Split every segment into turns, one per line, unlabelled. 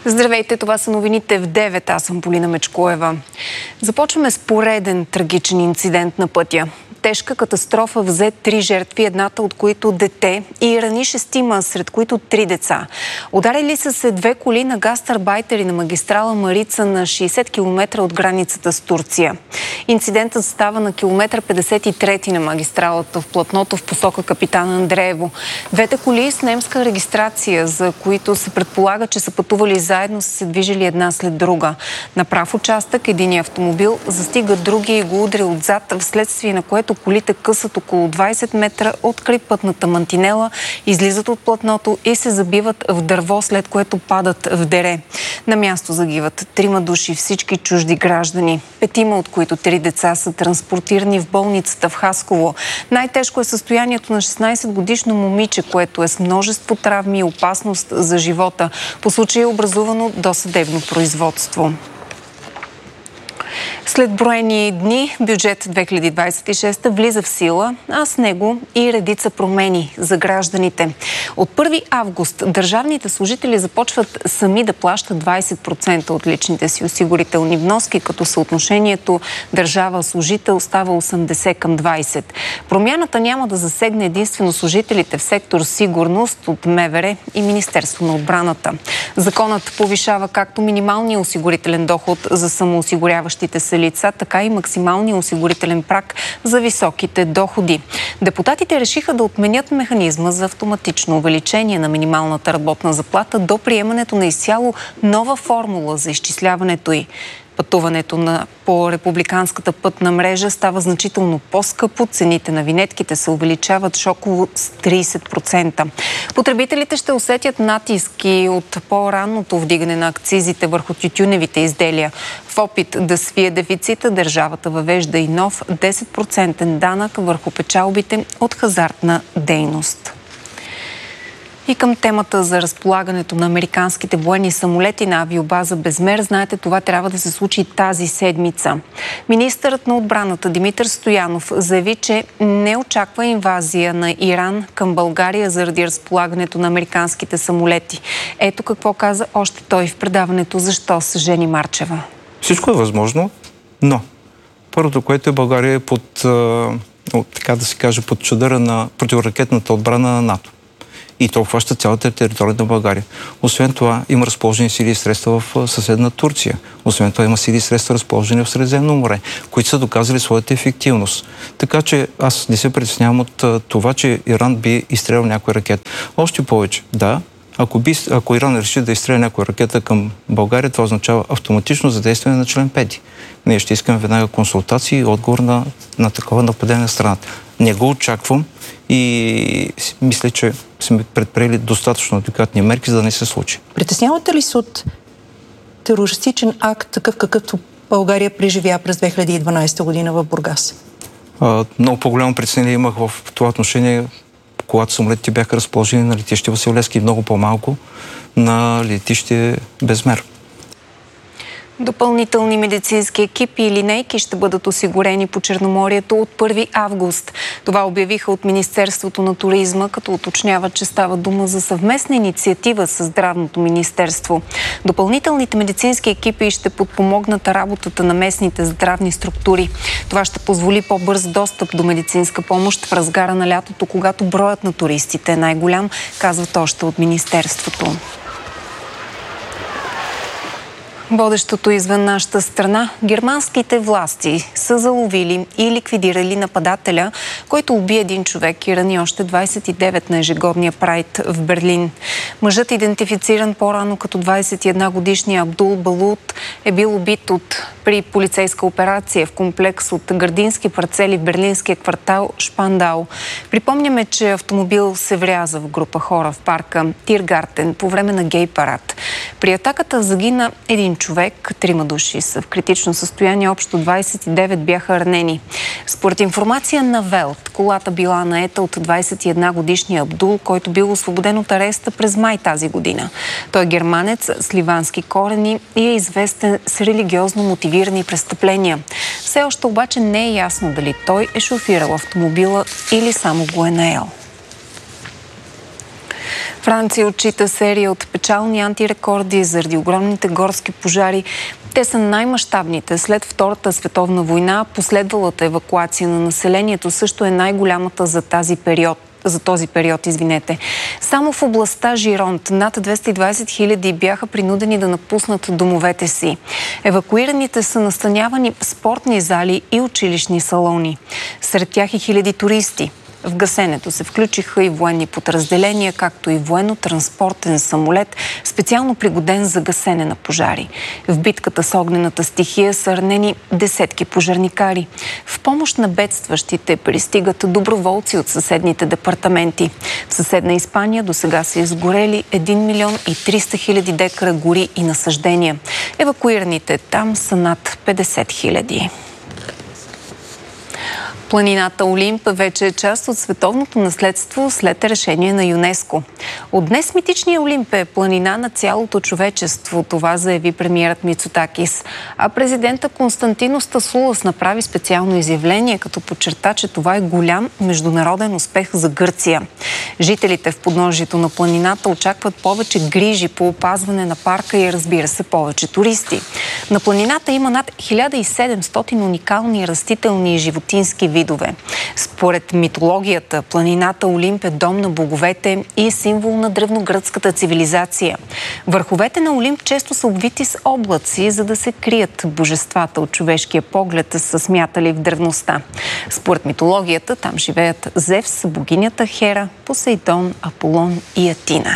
Здравейте, това са новините в 9. Аз съм Полина Мечкоева. Започваме с пореден трагичен инцидент на пътя. Тежка катастрофа взе 3 жертви, едната от които дете, и рани 6, сред които 3 деца. Ударили са се 2 коли на гастарбайтери на магистрала Марица на 60 км от границата с Турция. Инцидентът става на километър 53 на магистралата в платното в посока Капитан Андреево. Двете коли с немска регистрация, за които се предполага, че са пътували заедно, са се движили една след друга. На прав участък единият автомобил застига другия и го удря отзад, вследствие на което колите късат около 20 метра от крайпътната мантинела, излизат от платното и се забиват в дърво, след което падат в дере. На място загиват 3 души, всички чужди граждани. 5 от които 3 деца са транспортирани в болницата в Хасково. Най-тежко е състоянието на 16-годишно момиче, което е с множество травми и опасност за живота. По случая е образувано досъдебно производство. След броени дни бюджет 2026 влиза в сила, а с него и редица промени за гражданите. От 1 август държавните служители започват сами да плащат 20% от личните си осигурителни вноски, като съотношението държава-служител става 80:20. Промяната няма да засегне единствено служителите в сектор сигурност от МВР и Министерство на отбраната. Законът повишава както минималния осигурителен доход за самоосигуряващите се лица, така и максималния осигурителен праг за високите доходи. Депутатите решиха да отменят механизма за автоматично увеличение на минималната работна заплата до приемането на изцяло нова формула за изчисляването й. Пътуването по републиканската пътна мрежа става значително по-скъпо. Цените на винетките се увеличават шоково с 30%. Потребителите ще усетят натиски от по-ранното вдигане на акцизите върху тютюневите изделия. В опит да свие дефицита, държавата въвежда и нов 10% данък върху печалбите от хазартна дейност. И към темата за разполагането на американските военни самолети на авиобаза Безмер, знаете, това трябва да се случи тази седмица. Министърът на отбраната Димитър Стоянов заяви, че не очаква инвазия на Иран към България заради разполагането на американските самолети. Ето какво каза още той в предаването "Защо" с Жени Марчева.
Всичко е възможно, но първото, което е, България е под, така да се каже, под чадъра на противоракетната отбрана на НАТО. И то обхваща цялата територия на България. Освен това, има разположени сили и средства в съседна Турция. Освен това, има сили и средства разположени в Средиземно море, които са доказали своята ефективност. Така че аз не се притеснявам от това, че Иран би изстрелял някоя ракета. Още повече, да, ако Иран реши да изстреля някоя ракета към България, това означава автоматично задействане на член 5. Ние ще искаме веднага консултации и отговор на такова нападение на страната. Не го очаквам и мисля, че сме предприели достатъчно адекватни мерки, за да не се случи.
Притеснявате ли се от терористичен акт, такъв какъвто България преживя през 2012 година в Бургас?
Много по-голямо притеснение имах в това отношение, когато самолетите бяха разположени на летище Васил Левски и много по-малко на летище Безмер.
Допълнителни медицински екипи и линейки ще бъдат осигурени по Черноморието от 1 август. Това обявиха от Министерството на туризма, като уточняват, че става дума за съвместна инициатива с Здравното министерство. Допълнителните медицински екипи ще подпомогнат работата на местните здравни структури. Това ще позволи по-бърз достъп до медицинска помощ в разгара на лятото, когато броят на туристите е най-голям, казват още от Министерството. Водещото извън нашата страна, германските власти са заловили и ликвидирали нападателя, който уби един човек и рани още 29 на ежегодния прайд в Берлин. Мъжът, идентифициран по-рано като 21-годишния Абдул Балут, е бил убит при полицейска операция в комплекс от градински парцели в берлинския квартал Шпандау. Припомняме, че автомобил се вряза в група хора в парка Тиргартен по време на гей парад. При атаката загина един човек, 3 души са в критично състояние, общо 29 бяха ранени. Според информация на Велт, колата била наета от 21-годишния Абдул, който бил освободен от ареста през май тази година. Той е германец с ливански корени и е известен с религиозно мотивирани престъпления. Все още обаче не е ясно дали той е шофирал автомобила или само го е наел. Франция отчита серия от печални антирекорди заради огромните горски пожари. Те са най-мащабните след Втората световна война. Последвалата евакуация на населението също е най-голямата за този период. Само в областта Жиронт над 220 хиляди бяха принудени да напуснат домовете си. Евакуираните са настанявани в спортни зали и училищни салони. Сред тях и хиляди туристи. В гасенето се включиха и военни подразделения, както и военно-транспортен самолет, специално пригоден за гасене на пожари. В битката с огнената стихия са ранени десетки пожарникари. В помощ на бедстващите пристигат доброволци от съседните департаменти. В съседна Испания досега са изгорели 1 милион и 300 хиляди декара гори и насаждения. Евакуираните там са над 50 хиляди. Планината Олимп вече е част от световното наследство след решение на ЮНЕСКО. От днес митичният Олимп е планина на цялото човечество. Това заяви премиерът Мицотакис. А президента Константинос Тасулас направи специално изявление, като подчерта, че това е голям международен успех за Гърция. Жителите в подножието на планината очакват повече грижи по опазване на парка и, разбира се, повече туристи. На планината има над 1700 уникални растителни и животински видове. Според митологията, планината Олимп е дом на боговете и символ на древногръцката цивилизация. Върховете на Олимп често са обвити с облаци, за да се крият божествата от човешкия поглед, са смятали в древността. Според митологията, там живеят Зевс, богинята Хера, Посейдон, Аполон и Атина.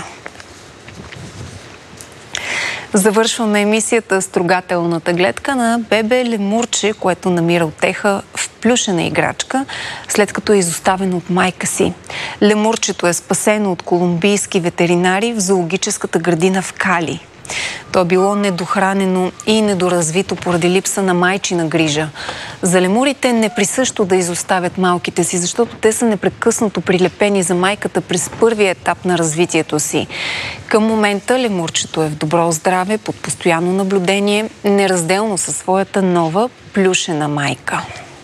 Завършваме емисията с трогателната гледка на бебе лемурче, което намира утеха в плюшена играчка, след като е изоставено от майка си. Лемурчето е спасено от колумбийски ветеринари в зоологическата градина в Кали. То е било недохранено и недоразвито поради липса на майчина грижа. За лемурите е неприсъщо да изоставят малките си, защото те са непрекъснато прилепени за майката през първия етап на развитието си. Към момента лемурчето е в добро здраве, под постоянно наблюдение, неразделно със своята нова плюшена майка.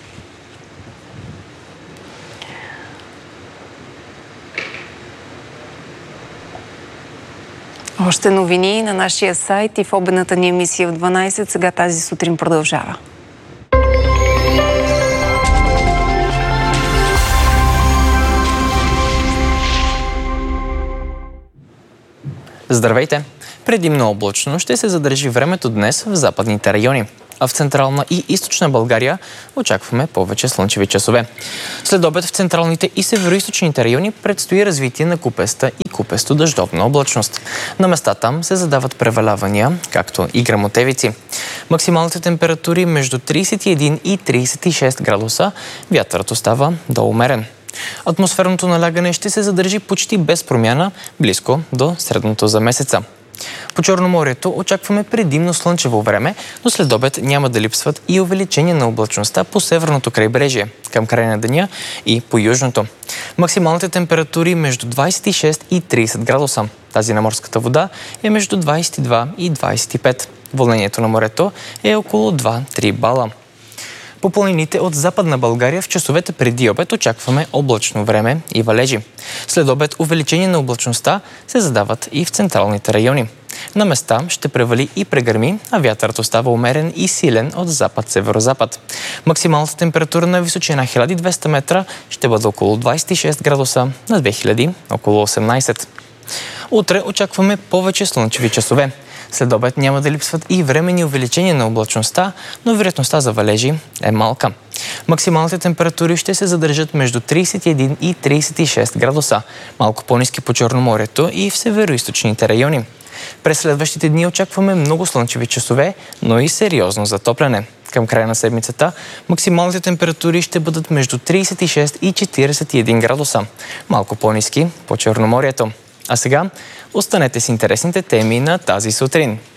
Още новини на нашия сайт и в обедната ни емисия в 12. Сега тази сутрин продължава.
Здравейте! Предимно облачно ще се задържи времето днес в западните райони. А в централна и източна България очакваме повече слънчеви часове. След обед в централните и североизточните райони предстои развитие на купеста и купесто-дъждовна облачност. На места там се задават превалявания, както и гръмотевици. Максималните температури между 31 и 36 градуса, вятърът остава до умерен. Атмосферното налягане ще се задържи почти без промяна, близко до средното за месеца. По Черноморието очакваме предимно слънчево време, но след обед няма да липсват и увеличение на облачността по северното крайбрежие, към края на деня и по южното. Максималните температури между 26 и 30 градуса. Тази на морската вода е между 22 и 25. Вълнението на морето е около 2-3 бала. По планините от Западна България в часовете преди обед очакваме облачно време и валежи. След обед увеличение на облачността се задават и в централните райони. На места ще превали и прегърми, а вятърът остава умерен и силен от запад-северозапад. Максималната температура на височина 1200 метра ще бъде около 26 градуса, на 2000 около 18. Утре очакваме повече слънчеви часове. След обед няма да липсват и временни увеличения на облачността, но вероятността за валежи е малка. Максималните температури ще се задържат между 31 и 36 градуса, малко по-ниски по Черноморието и в североизточните райони. През следващите дни очакваме много слънчеви часове, но и сериозно затопляне. Към края на седмицата максималните температури ще бъдат между 36 и 41 градуса, малко по-ниски по Черноморието. А сега останете с интересните теми на тази сутрин.